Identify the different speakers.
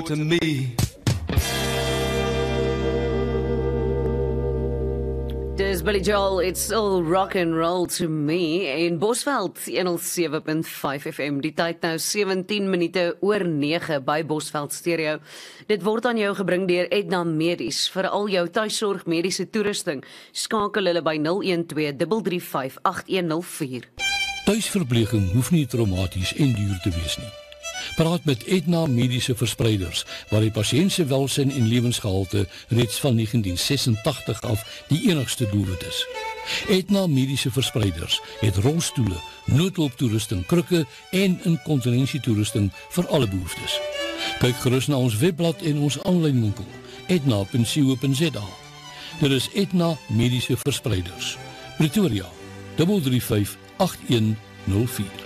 Speaker 1: to me.
Speaker 2: Dis Billy Joel, it's all rock and roll to me. In Bosveld 107.5 FM, die tyd nou 17 minute oor 9 by Bosveld Stereo. Dit word aan jou gebring deur Edna Medies. Vir al jou tuisorg mediese toerusting, skakel hulle by 012-335-8104.
Speaker 3: Tuisverpleging hoef nie traumaties en duur te wees nie. Praat met Edna Mediese Verspreiders, waar die pasiënt se welsyn en lewensgehalte reeds van 1986 af die enigste doelwit is. Edna Mediese Verspreiders het rolstoele, noodhulptoerusting, krukke en inkontinensietoerusting vir alle behoeftes. Kyk gerus na ons webblad en ons aanlyn winkel, edna.co.za. Dit is Edna Mediese Verspreiders. Pretoria, 335-8104.